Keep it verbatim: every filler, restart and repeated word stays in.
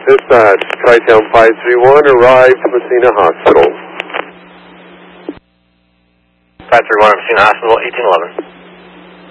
Dispatch, Tri-Town five three one, arrived to Messina Hospital. five three one, Messina Hospital, eighteen eleven.